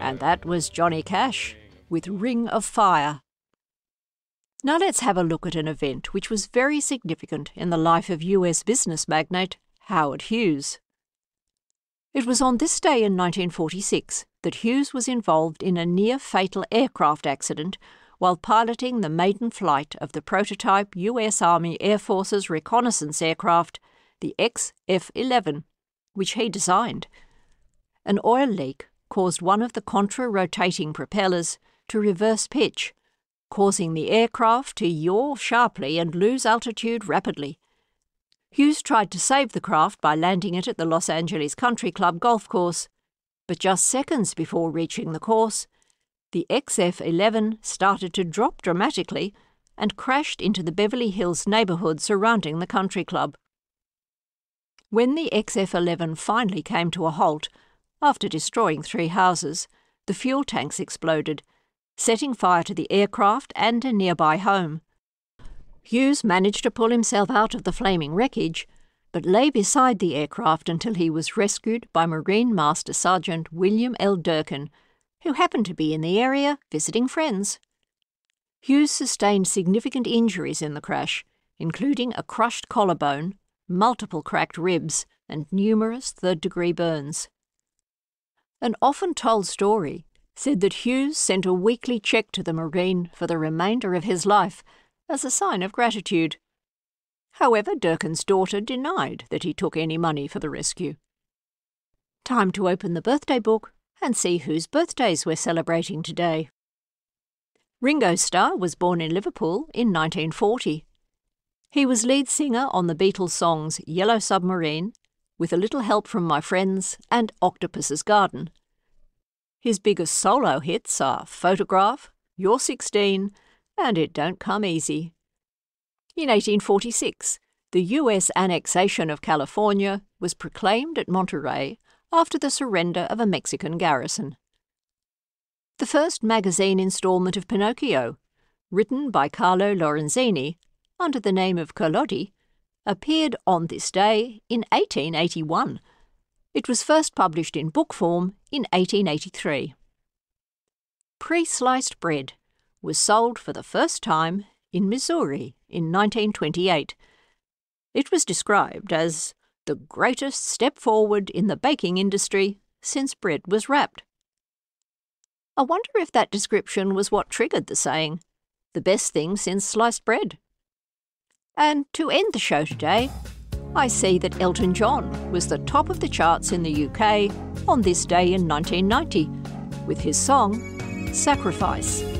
And that was Johnny Cash with Ring of Fire. Now let's have a look at an event which was very significant in the life of US business magnate Howard Hughes. It was on this day in 1946 that Hughes was involved in a near-fatal aircraft accident while piloting the maiden flight of the prototype US Army Air Force's reconnaissance aircraft, the XF-11, which he designed. An oil leak caused one of the contra-rotating propellers to reverse pitch, causing the aircraft to yaw sharply and lose altitude rapidly. Hughes tried to save the craft by landing it at the Los Angeles Country Club golf course, but just seconds before reaching the course, the XF-11 started to drop dramatically and crashed into the Beverly Hills neighborhood surrounding the country club. When the XF-11 finally came to a halt, after destroying 3 houses, the fuel tanks exploded, setting fire to the aircraft and a nearby home. Hughes managed to pull himself out of the flaming wreckage, but lay beside the aircraft until he was rescued by Marine Master Sergeant William L. Durkin, who happened to be in the area visiting friends. Hughes sustained significant injuries in the crash, including a crushed collarbone, multiple cracked ribs, and numerous third-degree burns. An often told story said that Hughes sent a weekly check to the Marine for the remainder of his life as a sign of gratitude. However, Durkin's daughter denied that he took any money for the rescue. Time to open the birthday book and see whose birthdays we're celebrating today. Ringo Starr was born in Liverpool in 1940. He was lead singer on the Beatles songs Yellow Submarine, With a Little Help from My Friends, and Octopus's Garden. His biggest solo hits are Photograph, You're 16, and It Don't Come Easy. In 1846, the US annexation of California was proclaimed at Monterey after the surrender of a Mexican garrison. The first magazine installment of Pinocchio, written by Carlo Lorenzini under the name of Collodi, appeared on this day in 1881. It was first published in book form in 1883. Pre-sliced bread was sold for the first time in Missouri in 1928. It was described as the greatest step forward in the baking industry since bread was wrapped. I wonder if that description was what triggered the saying, the best thing since sliced bread. And to end the show today, I see that Elton John was the top of the charts in the UK on this day in 1990 with his song Sacrifice.